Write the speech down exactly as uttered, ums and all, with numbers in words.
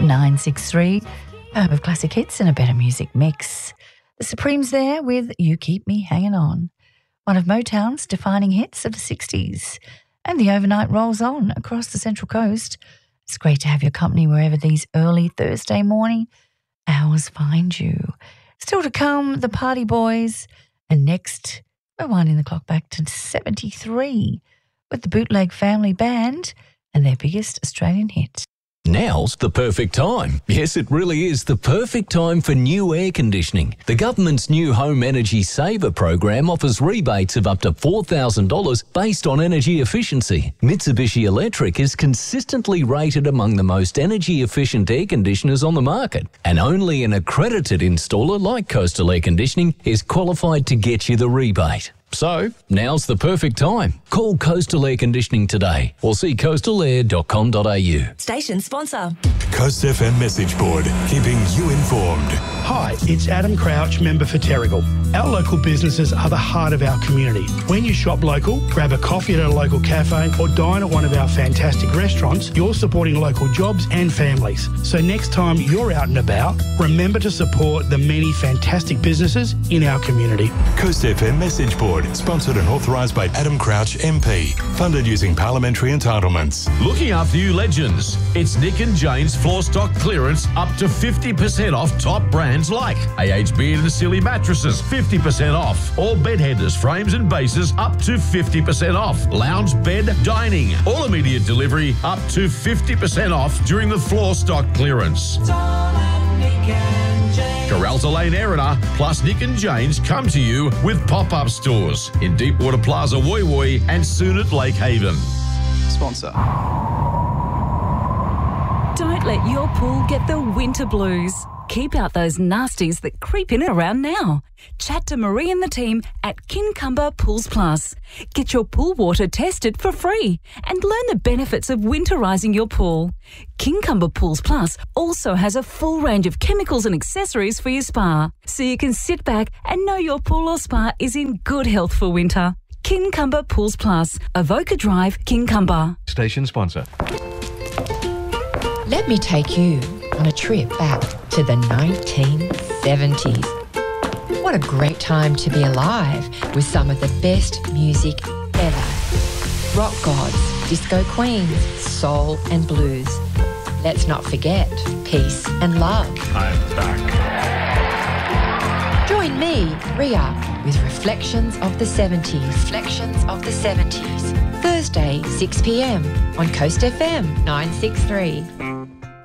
nine six three. Home of classic hits and a better music mix. The Supremes there with You Keep Me Hanging On, one of Motown's defining hits of the sixties. And the overnight rolls on across the Central Coast. It's great to have your company wherever these early Thursday morning hours find you. Still to come, the Party Boys. And next, we're winding the clock back to seventy-three with the Bootleg Family Band and their biggest Australian hit. Now's the perfect time. Yes, it really is the perfect time for new air conditioning. The government's new Home Energy Saver program offers rebates of up to four thousand dollars based on energy efficiency. Mitsubishi Electric is consistently rated among the most energy efficient air conditioners on the market, and only an accredited installer like Coastal Air Conditioning is qualified to get you the rebate. So, now's the perfect time. Call Coastal Air Conditioning today or see coastal air dot com dot a u. Station sponsor. Coast F M Message Board, keeping you informed. Hi, it's Adam Crouch, member for Terrigal. Our local businesses are the heart of our community. When you shop local, grab a coffee at a local cafe or dine at one of our fantastic restaurants, you're supporting local jobs and families. So next time you're out and about, remember to support the many fantastic businesses in our community. Coast F M Message Board, sponsored and authorised by Adam Crouch M P, funded using parliamentary entitlements. Looking after you legends, it's Nick and Jane's floor stock clearance up to fifty percent off top brands like A H Beard and Silly mattresses, fifty percent off. All bed headers, frames and bases up to fifty percent off. Lounge bed, dining, all immediate delivery up to fifty percent off during the floor stock clearance. Caralta Lane Erina plus Nick and Jane's come to you with pop-up stores in Deepwater Plaza Woy Woy and soon at Lake Haven. Sponsor. Don't let your pool get the winter blues. Keep out those nasties that creep in around now. Chat to Marie and the team at Kincumber Pools Plus. Get your pool water tested for free and learn the benefits of winterising your pool. Kincumber Pools Plus also has a full range of chemicals and accessories for your spa, so you can sit back and know your pool or spa is in good health for winter. Kincumber Pools Plus, Avoca Drive, Kincumber. Station sponsor. Let me take you on a trip back to the nineteen seventies. What a great time to be alive with some of the best music ever. Rock gods, disco queens, soul and blues. Let's not forget peace and love. I'm back. Join me, Ria, with Reflections of the seventies. Reflections of the seventies. Thursday, six p m on Coast F M nine six three.